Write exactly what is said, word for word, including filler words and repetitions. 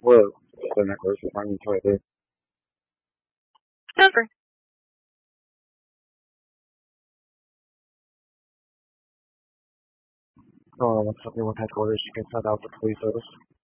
will the network if I'm enjoyed it. Over. Oh, what's up, with headquarters? You can send out the police service.